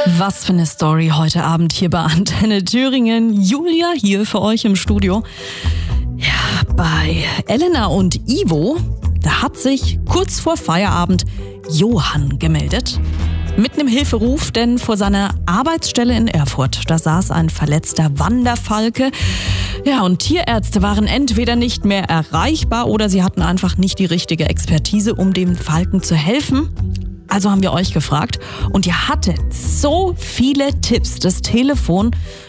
Was für eine Story heute Abend hier bei Antenne Thüringen. Julia hier für euch im Studio. Ja, bei Elena und Ivo, da hat sich kurz vor Feierabend Johann gemeldet. Mit einem Hilferuf, denn vor seiner Arbeitsstelle in Erfurt, da saß ein verletzter Wanderfalke. Ja, und Tierärzte waren entweder nicht mehr erreichbar oder sie hatten einfach nicht die richtige Expertise, um dem Falken zu helfen. Also haben wir euch gefragt und ihr hattet so viele Tipps. Das Telefon,